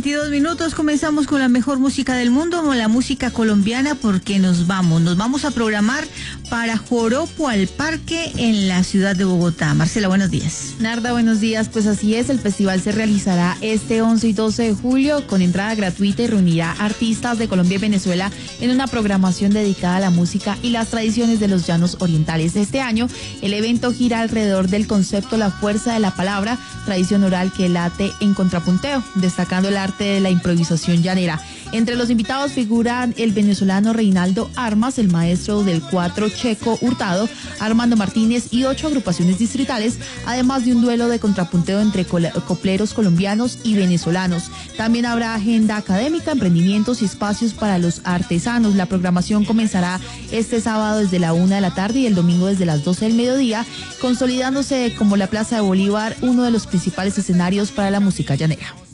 8:22. Comenzamos con la mejor música del mundo, con la música colombiana, porque nos vamos a programar para Joropo al Parque en la ciudad de Bogotá. Marcela, buenos días. Narda, buenos días. Pues así es, el festival se realizará este 11 y 12 de julio con entrada gratuita y reunirá artistas de Colombia y Venezuela en una programación dedicada a la música y las tradiciones de los llanos orientales. Este año, el evento gira alrededor del concepto La Fuerza de la Palabra, tradición oral que late en contrapunteo, destacando el arte de la improvisación llanera. Entre los invitados figuran el venezolano Reinaldo Armas, el maestro del cuatro Checo Hurtado, Armando Martínez y 8 agrupaciones distritales, además de un duelo de contrapunteo entre copleros colombianos y venezolanos. También habrá agenda académica, emprendimientos y espacios para los artesanos. La programación comenzará este sábado desde la 1 de la tarde y el domingo desde las 12 del mediodía, consolidándose como la Plaza de Bolívar uno de los principales escenarios para la música llanera.